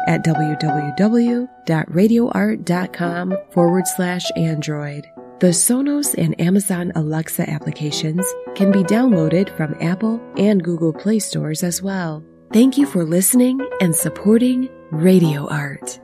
at www.radioart.com/Android. The Sonos and Amazon Alexa applications can be downloaded from Apple and Google Play stores as well. Thank you for listening and supporting Radio Art.